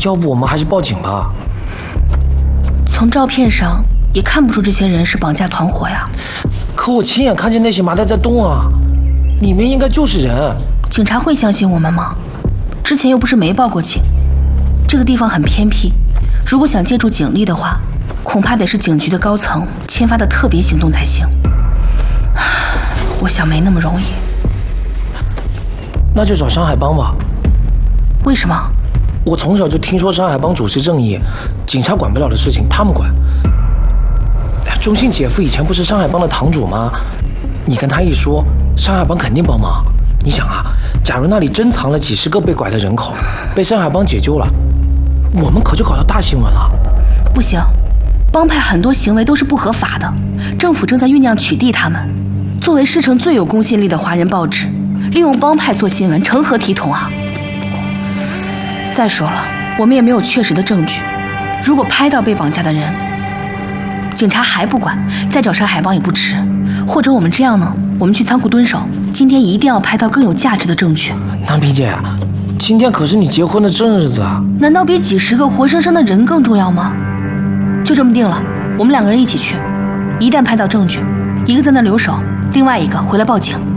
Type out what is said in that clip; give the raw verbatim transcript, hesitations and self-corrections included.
要不我们还是报警吧。 从照片上也看不出这些人是绑架团伙呀。 可我亲眼看见那些麻袋在动啊，里面应该就是人。 警察会相信我们吗？之前又不是没报过警。这个地方很偏僻，如果想借助警力的话，恐怕得是警局的高层签发的特别行动才行。我想没那么容易。 那就找山海帮吧。 为什么？ 我从小就听说山海帮主持正义，警察管不了的事情他们管。钟信姐夫以前不是山海帮的堂主吗？你跟他一说，山海帮肯定帮忙。你想啊，假如那里真藏了几十个被拐的人口，被山海帮解救了，我们可就搞到大新闻了。 不行，帮派很多行为都是不合法的，政府正在酝酿取缔他们。作为市城最有公信力的华人报纸，利用帮派做新闻，成何体统啊！再说了，我们也没有确实的证据，如果拍到被绑架的人，警察还不管，再找山海帮也不迟。或者我们这样呢？我们去仓库蹲守，今天一定要拍到更有价值的证据。 南萍姐，今天可是你结婚的正日子啊！ 难道比几十个活生生的人更重要吗？就这么定了，我们两个人一起去，一旦拍到证据，一个在那留守，另外一个回来报警。